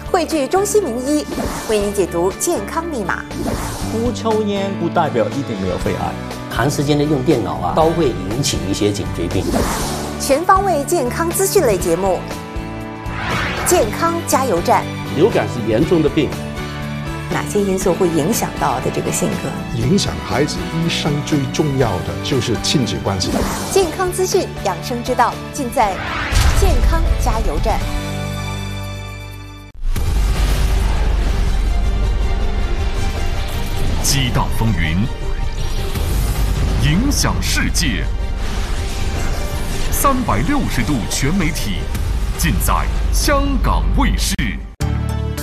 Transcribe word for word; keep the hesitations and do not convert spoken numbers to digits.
汇聚中西名医，为您解读健康密码。 不抽烟不代表一定没有肺癌， 长时间的用电脑啊，都会引起一些颈椎病。 全方位健康资讯类节目，健康加油站。 流感是严重的病。 哪些因素会影响到的这个性格？ 影响孩子一生最重要的就是亲子关系。 健康资讯、养生之道，尽在健康加油站。 激荡风云，影响世界。三百六十度全媒体，尽在香港卫视。